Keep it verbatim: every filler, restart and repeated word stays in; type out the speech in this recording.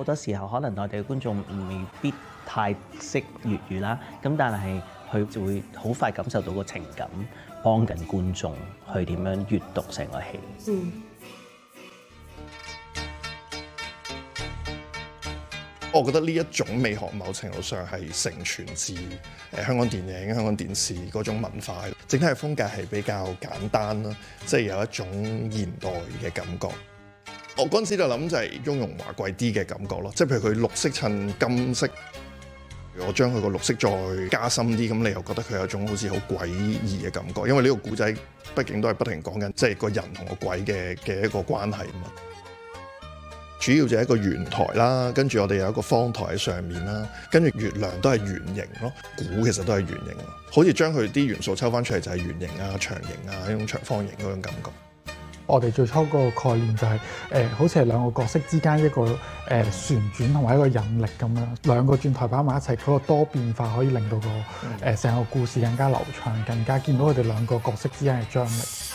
好多時候可能內地嘅觀眾未必太識粵語啦，咁但係佢就會好快感受到個情感，幫緊觀眾去點樣閱讀成個戲。 嗯。 我覺得呢一種美學某程度上係承傳自誒香港電影、香港電視嗰種文化，整體嘅風格係比較簡單啦，即係有一種現代嘅感覺。我嗰陣時就諗就係雍容華貴啲嘅感覺咯，即係譬如佢綠色襯金色，我將佢個綠色再加深啲，咁你又覺得佢有一種好似好詭異嘅感覺，因為呢個故仔畢竟都係不停講緊即係個人同個鬼嘅嘅一個關係啊嘛。主要就係一個圓台啦，跟住我哋有一個方台喺上面啦，跟住月亮都係圓形咯，鼓其實都係圓形咯，好似將佢啲元素抽翻出嚟就係圓形啊、長形啊、呢種長方形嗰種感覺。 我哋最初嗰個概念就係、是、誒、呃，好似係兩個角色之間一個誒、呃、旋轉同埋一個引力咁樣，兩個轉台擺埋一齊，嗰、那個多變化可以令到個誒成、呃、個故事更加流暢，更加見到佢哋兩個角色之間嘅張力。